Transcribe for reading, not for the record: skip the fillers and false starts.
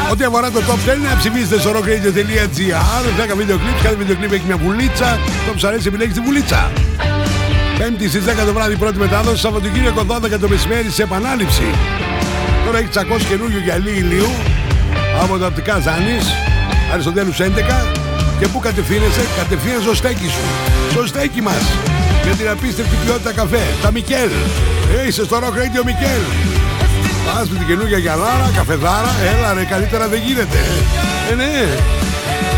Ό,τι αφορά το top 10, να ψηφίσετε στο rockradio.gr. 10 βίντεο κλιπ, κάθε βίντεο κλιπ έχει μια βουλίτσα. Το που σας αρέσει επιλέγεις τη βουλίτσα. Πέμπτη στις 10 το βράδυ πρώτη μετάδοση, Σαββατοκύριακο 12 το μεσημέρι σε επανάληψη. Τώρα έχει τσακώσει καινούργιο γυαλί ηλίου από τα οπτικά Ζάνης, Αριστοτέλους 11. Και πού κατευθύνεσαι? Κατευθύνεσαι στο στέκι σου. Στο στέκι μας. Με την απίστευτη ποιότητα καφέ. Τα Μικέλ. Είσαι στο Rock Radio Μικέλ. Πας με την καινούργια γυαλάρα, καφεδάρα. Έλα ρε, καλύτερα δεν γίνεται. Ναι.